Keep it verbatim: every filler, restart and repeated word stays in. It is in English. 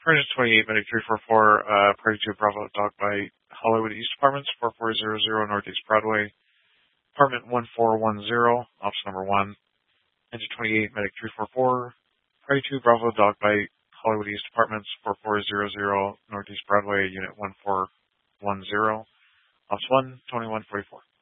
Emergency twenty-eight, Medic three four four, uh, Party two Bravo, Dog by Hollywood East Apartments, four four zero zero Northeast Broadway, Apartment one four one zero, Office number one. Engine twenty-eight, Medic three four four, Party two Bravo, Dog by Hollywood East Apartments, four four zero zero Northeast Broadway, Unit one four one zero, Office one, twenty-one forty-four.